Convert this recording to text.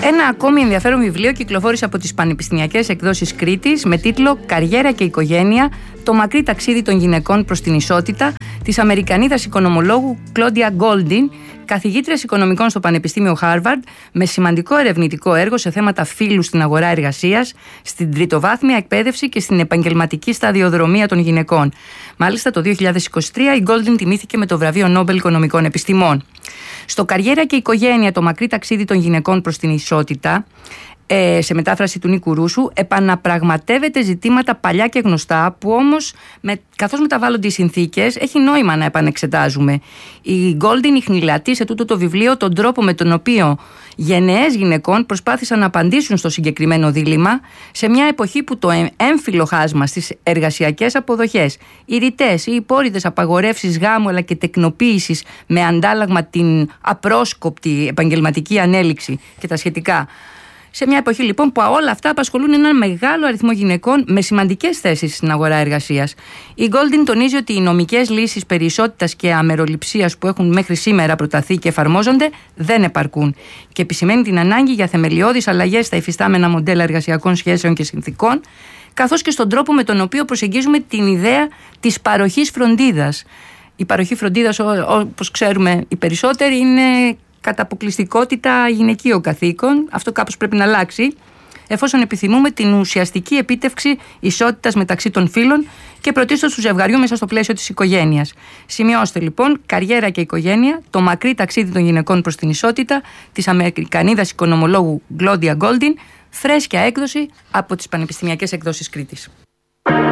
Ένα ακόμη ενδιαφέρον βιβλίο κυκλοφόρησε από τις Πανεπιστημιακές Εκδόσεις Κρήτης με τίτλο «Καριέρα και οικογένεια. Το μακρύ ταξίδι των γυναικών προς την ισότητα» της Αμερικανίδας οικονομολόγου Κλόντια Γκόλντιν, καθηγήτριας οικονομικών στο Πανεπιστήμιο Χάρβαρντ, με σημαντικό ερευνητικό έργο σε θέματα φύλου στην αγορά εργασίας, στην τριτοβάθμια εκπαίδευση και στην επαγγελματική σταδιοδρομία των γυναικών. Μάλιστα, το 2023 η Γκόλντιν τιμήθηκε με το βραβείο Νόμπελ Οικονομικών Επιστημών. Στο «Καριέρα και οικογένεια. Το μακρύ ταξίδι των γυναικών προς την ισότητα», σε μετάφραση του Νίκου Ρούσου, επαναπραγματεύεται ζητήματα παλιά και γνωστά που όμως, καθώς μεταβάλλονται οι συνθήκες, έχει νόημα να επανεξετάζουμε. Η Γκόλντιν ιχνηλατεί σε τούτο το βιβλίο τον τρόπο με τον οποίο γενναίες γυναικών προσπάθησαν να απαντήσουν στο συγκεκριμένο δίλημμα σε μια εποχή που το έμφυλο χάσμα στις εργασιακές αποδοχές, οι ρητές ή υπόρρητες απαγορεύσεις γάμου αλλά και τεκνοποίησης με αντάλλαγμα την απρόσκοπτη επαγγελματική ανέλυξη και τα σχετικά. Σε μια εποχή λοιπόν που όλα αυτά απασχολούν έναν μεγάλο αριθμό γυναικών με σημαντικές θέσεις στην αγορά εργασίας. Η Γκόλντιν τονίζει ότι οι νομικές λύσεις περί ισότητας και αμεροληψίας που έχουν μέχρι σήμερα προταθεί και εφαρμόζονται δεν επαρκούν και επισημαίνει την ανάγκη για θεμελιώδεις αλλαγές στα υφιστάμενα μοντέλα εργασιακών σχέσεων και συνθήκων, καθώς και στον τρόπο με τον οποίο προσεγγίζουμε την ιδέα της παροχής φροντίδας. Η παροχή φροντίδας, όπως ξέρουμε οι περισσότεροι, είναι κατά αποκλειστικότητα γυναικείο καθήκον. Αυτό κάπως πρέπει να αλλάξει, εφόσον επιθυμούμε την ουσιαστική επίτευξη ισότητας μεταξύ των φύλων και πρωτίστως του ζευγαριού μέσα στο πλαίσιο της οικογένειας. Σημειώστε λοιπόν «Καριέρα και οικογένεια. Το μακρύ ταξίδι των γυναικών προς την ισότητα» της Αμερικανίδας οικονομολόγου Κλόντια Γκόλντιν, φρέσκια έκδοση από τις Πανεπιστημιακές Εκδόσεις Κρήτης.